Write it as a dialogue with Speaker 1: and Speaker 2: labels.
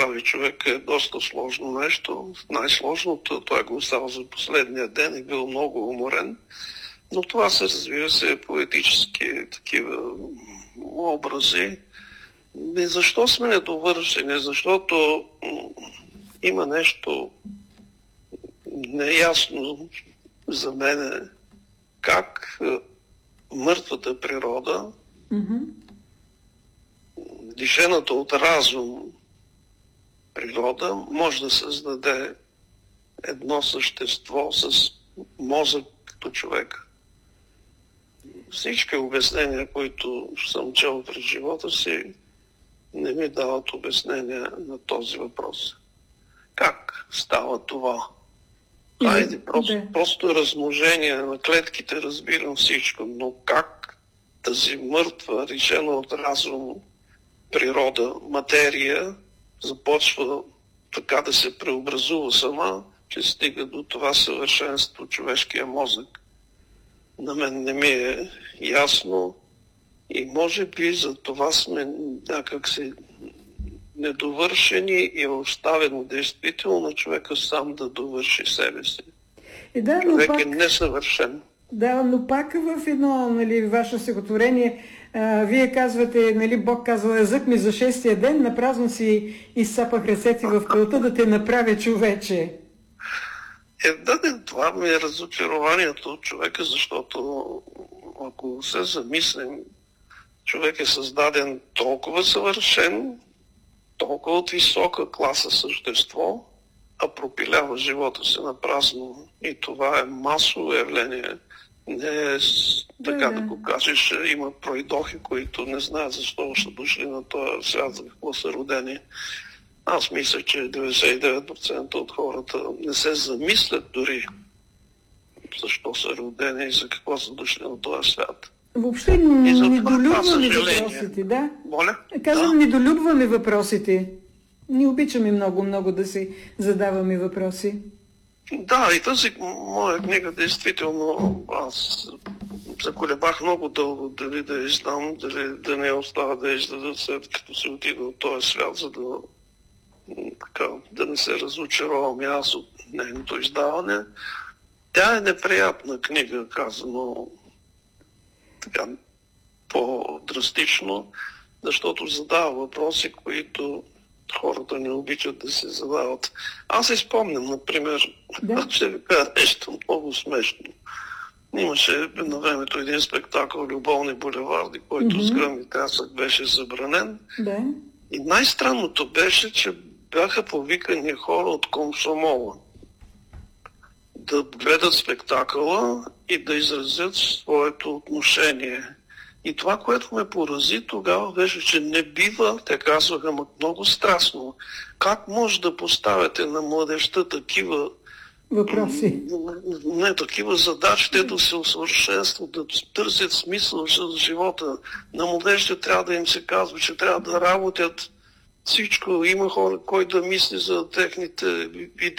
Speaker 1: прави човек е доста сложно нещо. Най-сложното, той го става за последния ден и бил много уморен. Но това се развива се поетически такива образи. И защо сме недовършени? Защото има нещо неясно за мен как мъртвата природа, лишената от разум природа, може да създаде едно същество с мозък като човек. Всички обяснения, които съм чел през живота си, не ми дават обяснения на този въпрос. Как става това? Хайде, просто размножение на клетките, разбирам всичко, но как тази мъртва, решена от разум природа, материя, започва така да се преобразува сама, че стига до това съвършенство човешкия мозък. На мен не ми е ясно и може би за това сме някакси недовършени и е оставено действително на човека сам да довърши себе си.
Speaker 2: Да,
Speaker 1: човек
Speaker 2: пак,
Speaker 1: е несъвършен.
Speaker 2: Да, но пак в едно ваше стихотворение вие казвате, Бог казва, езък ми за 6-тия ден, напразно си изсапах ръцете в пълта да те направя човече.
Speaker 1: Това ми е разочарованието от човека, защото ако се замислим, човек е създаден толкова съвършен, толкова от висока класа същество, а пропилява живота си на празно. И това е масово явление. Не е така да го кажеш, има пройдохи, които не знаят защо са дошли на този свят, за какво са родени. Аз мисля, че 99% от хората не се замислят дори защо са родени и за какво са дошли на този свят.
Speaker 2: Въобще недолюбваме въпросите, да?
Speaker 1: Моля?
Speaker 2: Казвам, недолюбваме въпросите. Не обичаме много да си задаваме въпроси.
Speaker 1: Да, и тази моя книга, действително, аз се колебах много дълго дали да я издам, дали да не остава да я издадат след като се отида от този свят, за да не се разочаровам и аз от нейното издаване. Тя е неприятна книга, казано така по-драстично, защото задава въпроси, които хората не обичат да се задават. Аз си спомням, например, ще ви кажа нещо много смешно. Имаше на времето един спектакъл "Любовни булеварди", който с гръм и трясък беше забранен.
Speaker 2: Да.
Speaker 1: И най-странното беше, че бяха повикани хора от Комсомола да гледат спектакъла и да изразят своето отношение. И това, което ме порази тогава, беше, че не бива, те казваха много страстно, как може да поставяте на младежта такива
Speaker 2: въпроси,
Speaker 1: такива задачи, те да се усъвършенстват, да търсят смисъл за живота. На младежите трябва да им се казва, че трябва да работят всичко. Има хора, който да мисли за техните